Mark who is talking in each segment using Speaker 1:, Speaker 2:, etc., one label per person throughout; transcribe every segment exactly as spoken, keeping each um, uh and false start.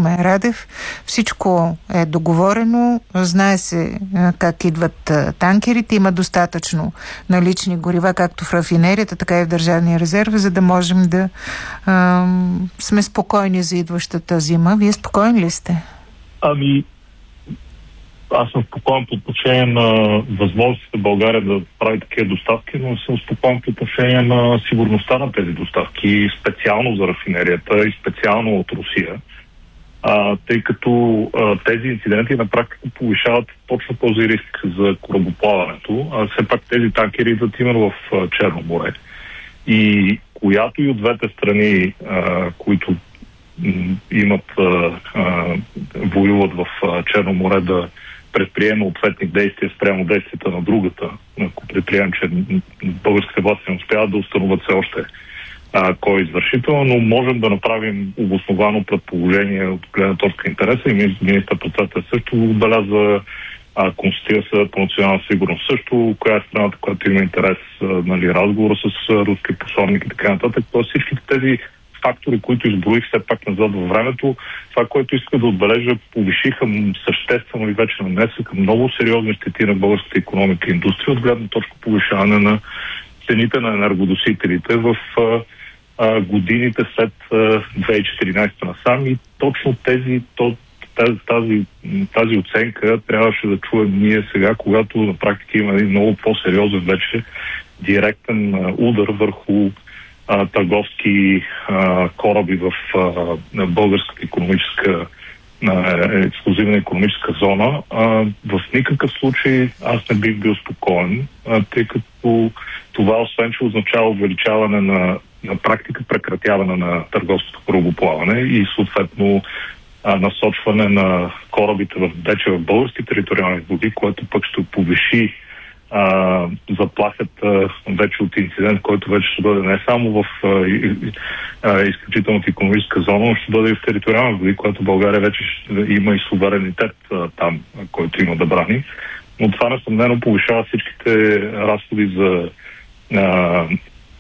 Speaker 1: Румен Радев. Всичко е договорено, знае се как идват танкерите, има достатъчно налични горива, както в рафинерията, така и в държавния резерв, за да можем да а, сме спокойни за идващата зима. Вие спокойни ли сте?
Speaker 2: Ами, аз съм спокоен по отношение на възможностите България да прави такива доставки, но съм спокоен по отношение на сигурността на тези доставки, специално за рафинерията и специално от Русия, а, тъй като а, тези инциденти на практика повишават точно този риск за корабоплаването. А все пак тези танкери идват именно в а, Черно море. И която и от двете страни, а, които м- имат а, а, воюват в а, Черно море, да предприема ответни действия спрямо действията на другата, ако предприемем, че българските власти не успяват да установят все още а, кой е извършител, но можем да направим обосновано предположение от гледна точка интереса и министър-председател също отбеляза, конституира се по национална сигурност също, коя е страната, която има интерес, а, нали, разговор с руски посланник и така нататък. Тоест всичките тези фактори, които изброих все пак назад във времето, това, което иска да отбележа, повишиха съществено и вече нанесаха много сериозни щети на българската икономика и индустрия от гледна точка повишаване на цените на енергоносителите в а, а, годините след а, две хиляди и четиринадесета насам и точно тези, то, тази, тази, тази оценка трябваше да чуем ние сега, когато на практика има един много по-сериозен вече директен а, удар върху А, търговски а, кораби в а, българската икономическа а, ексклюзивна икономическа зона. А, в никакъв случай аз не бих бил спокоен, а, тъй като това, освен че означава увеличаване на, на практика, прекратяване на търговското корабоплаване и съответно а, насочване на корабите в, вече в български териториални води, което пък ще повиши Uh, заплахата вече от инцидент, който вече ще бъде не само в uh, uh, изключителната икономическа зона, но ще бъде и в териториална води, която България вече ще има и суверенитет uh, там, който има да брани. Но това несъмнено повишава всичките разходи за, uh,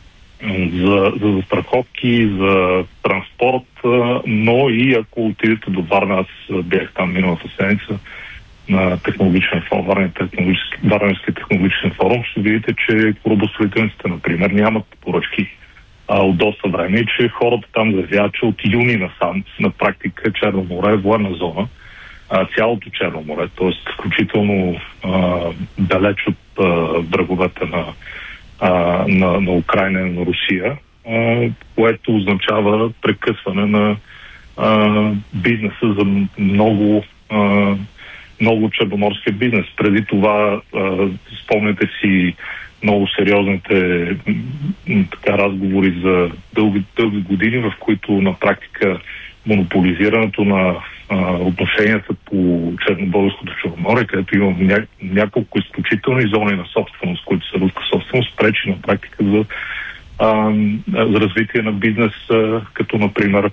Speaker 2: за, за застраховки, за транспорт, uh, но и ако отидете до Варна, аз бях там миналата седмица, на технологичен форум, Варненски технологичен форум, ще видите, че корабостроителниците, например, нямат поръчки а, от доста време и че хората там заявяват, че от юни насам на практика Черно море е военна зона, а, цялото Черно море, т.е. включително а, далеч от а, бреговете на, а, на, на Украйна и на Русия, а, което означава прекъсване на а, бизнеса за много а, много черноморския бизнес. Преди това, а, спомняте си много сериозните така, разговори за дълги, дълги години, в които на практика монополизирането на а, отношенията по Чернобългарското Черноморие, където има ня, няколко изключителни зони на собственост, които са руска собственост, пречи на практика за, а, за развитие на бизнес, а, като например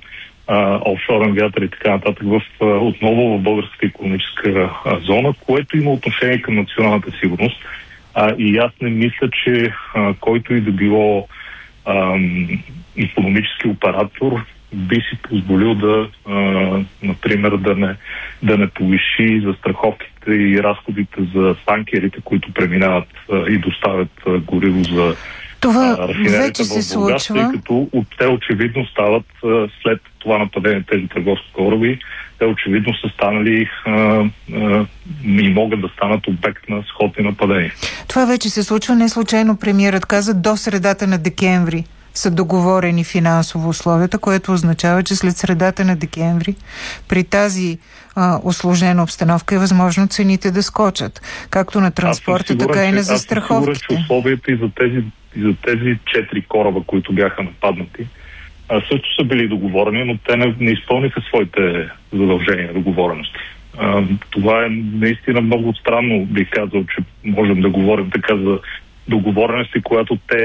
Speaker 2: офшорен вятър и така нататък в, отново в българската икономическа а, зона, което има отношение към националната сигурност. А, и аз не мисля, че а, който и да било а, икономически оператор би си позволил да, а, например, да не, да не повиши застраховките и разходите за танкерите, които преминават а, и доставят а, гориво за
Speaker 1: това вече се случва.
Speaker 2: Тъй като от те очевидно стават а, след това нападение тези търговски кораби, те очевидно са станали а, а, и могат да станат обект на сходни нападения.
Speaker 1: Това вече се случва. Не случайно премиерът каза до средата на декември са договорени финансово условията, което означава, че след средата на декември при тази а, усложнена обстановка е възможно цените да скочат. Както на транспорта, сигурен, така и на застраховките.
Speaker 2: Аз съм сигурен, че условията и за тези, и за тези четири кораба, които бяха нападнати, а, също са били договорени, но те не, не изпълниха своите задължения, договорености. А, това е наистина много странно, бих казал, че можем да говорим така за договорености, която те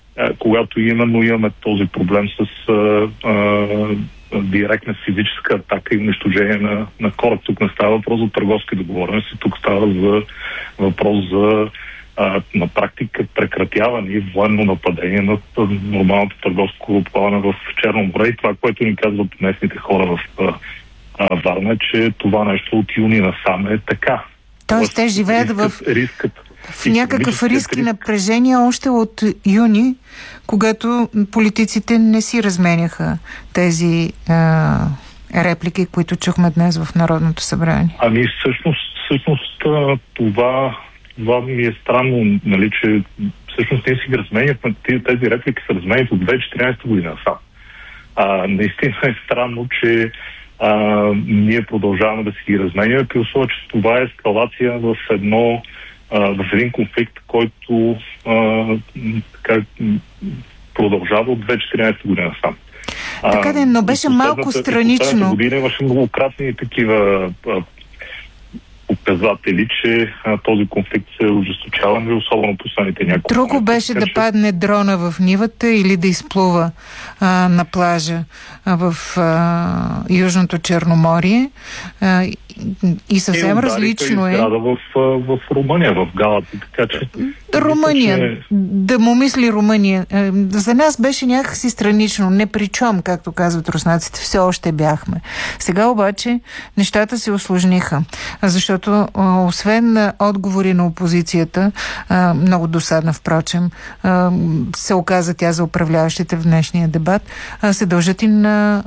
Speaker 2: когато именно имаме този проблем с а, а, директна физическа атака и унищожение на, на кораб. Тук не става въпрос за търговски договорености, тук става за въпрос за а, на практика прекратяване и военно нападение на нормалното търговско корабоплаване в Черно море и това, което ни казват местните хора в, а, вярно е, че това нещо от юни насам е така.
Speaker 1: Тоест те живеят
Speaker 2: рискът,
Speaker 1: в,
Speaker 2: рискът,
Speaker 1: в някакъв риск и напрежение още от юни, когато политиците не си разменяха тези а, реплики, които чухме днес в Народното събрание.
Speaker 2: Ами всъщност, всъщност това, това ми е странно, нали, че всъщност ние си ги разменяхме, тези реплики се разменят от две хиляди и четиринадесета година сам. А, наистина е странно, че а, ние продължаваме да си ги разменяме, при условие, че това е ескалация в едно а, в един конфликт, който а, така, продължава от две хиляди и четиринадесета година сам.
Speaker 1: Така да, но беше малко странично.
Speaker 2: Година имаше многократни такива а, показатели, че а, този конфликт се ожесточава, особено последните няколко.
Speaker 1: Друго беше да падне дрона в нивата или да изплува а, на плажа а, в а, Южното Черноморие. А, и съвсем е, различно е.
Speaker 2: В, в, в Румъния, в Галата, така че...
Speaker 1: Румъния,
Speaker 2: че...
Speaker 1: да му мисли Румъния. За нас беше някакси странично, не причом, както казват руснаците, все още бяхме. Сега обаче нещата се усложниха, защото освен отговори на опозицията, много досадна впрочем, се оказа тя за управляващите в днешния дебат, се дължат и на